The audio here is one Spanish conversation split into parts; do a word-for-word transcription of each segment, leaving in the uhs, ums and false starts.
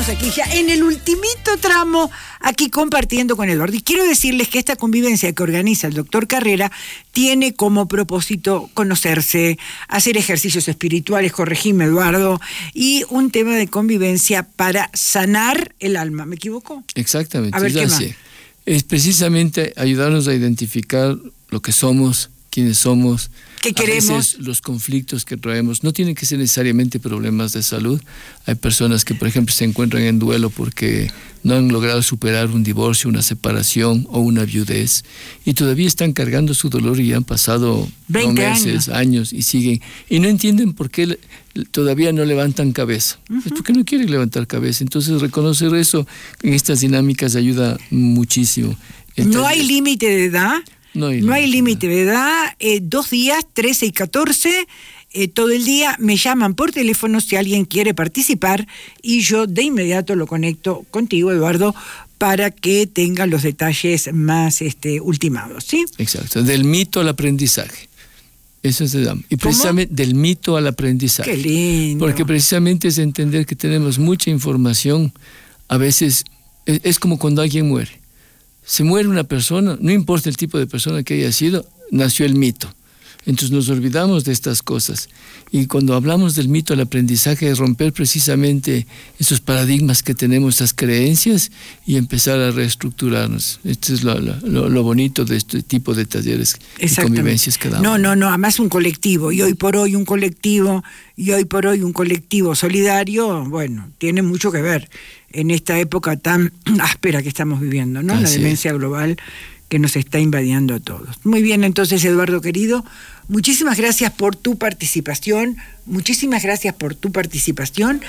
estamos aquí ya en el ultimito tramo, aquí compartiendo con Eduardo. Y quiero decirles que esta convivencia que organiza el doctor Carrera tiene como propósito conocerse, hacer ejercicios espirituales, corregime Eduardo, y un tema de convivencia para sanar el alma. ¿Me equivoco? Exactamente. A ver, ¿qué más? Sí. Es precisamente ayudarnos a identificar lo que somos, quiénes somos, ¿qué queremos? A veces los conflictos que traemos. No tienen que ser necesariamente problemas de salud. Hay personas que, por ejemplo, se encuentran en duelo porque no han logrado superar un divorcio, una separación o una viudez, y todavía están cargando su dolor y han pasado veinte meses, años. años y siguen, y no entienden por qué todavía no levantan cabeza. Uh-huh. Es porque no quieren levantar cabeza. Entonces, reconocer eso en estas dinámicas ayuda muchísimo. Entonces, ¿no hay límite de edad? No hay, no hay límite de edad, eh, dos días, trece y catorce, eh, todo el día me llaman por teléfono si alguien quiere participar y yo de inmediato lo conecto contigo, Eduardo, para que tenga los detalles más este, ultimados, ¿sí? Exacto, del mito al aprendizaje. Eso se llama. Y precisamente ¿cómo? Del mito al aprendizaje. Qué lindo. Porque precisamente es entender que tenemos mucha información. A veces es, es como cuando alguien muere. Se muere una persona, no importa el tipo de persona que haya sido, nació el mito. Entonces nos olvidamos de estas cosas. Y cuando hablamos del mito al aprendizaje es romper precisamente esos paradigmas que tenemos, esas creencias, y empezar a reestructurarnos. Esto es lo, lo, lo bonito de este tipo de talleres y convivencias que damos. No, no, no, además un colectivo, y hoy por hoy un colectivo, y hoy por hoy un colectivo solidario, bueno, tiene mucho que ver en esta época tan áspera que estamos viviendo, ¿no? Así la demencia es. global que nos está invadiendo a todos. Muy bien, entonces, Eduardo querido, muchísimas gracias por tu participación, muchísimas gracias por tu participación,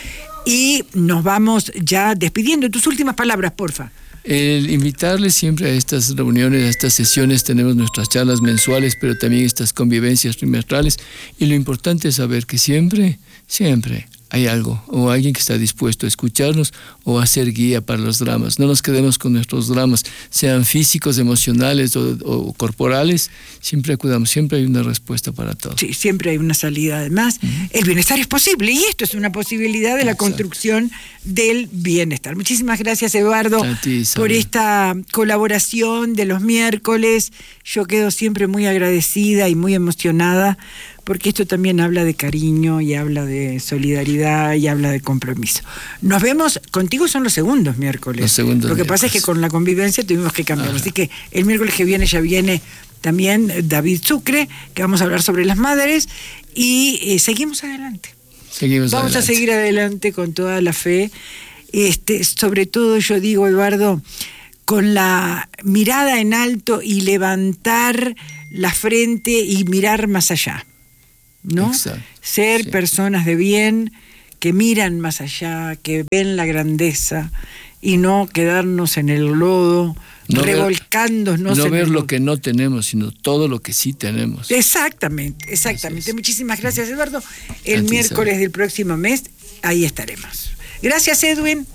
y nos vamos ya despidiendo. Tus últimas palabras, porfa. El invitarles siempre a estas reuniones, a estas sesiones. Tenemos nuestras charlas mensuales, pero también estas convivencias trimestrales, y lo importante es saber que siempre, siempre hay algo, o alguien que está dispuesto a escucharnos o a ser guía para los dramas. No nos quedemos con nuestros dramas, sean físicos, emocionales o, o corporales. Siempre acudamos, siempre hay una respuesta para todo. Sí, siempre hay una salida. Además, uh-huh. el bienestar es posible, y esto es una posibilidad de la Exacto. construcción del bienestar. Muchísimas gracias, Eduardo, ti, por esta colaboración de los miércoles. Yo quedo siempre muy agradecida y muy emocionada, porque esto también habla de cariño y habla de solidaridad y habla de compromiso. Nos vemos, contigo son los segundos miércoles. Los segundos Lo que miércoles. pasa es que con la convivencia tuvimos que cambiar. Así que el miércoles que viene ya viene también David Sucre, que vamos a hablar sobre las madres, y eh, seguimos adelante. Seguimos vamos adelante. a seguir adelante con toda la fe. Este, sobre todo yo digo, Eduardo, con la mirada en alto y levantar la frente y mirar más allá, ¿no? Exacto. Ser sí. personas de bien que miran más allá, que ven la grandeza y no quedarnos en el lodo, no revolcándonos. Ver, no en ver el... lo que no tenemos, sino todo lo que sí tenemos. Exactamente, exactamente. Es. Muchísimas gracias, Eduardo. El ti, miércoles Isabel. del próximo mes, ahí estaremos. Gracias, Edwin.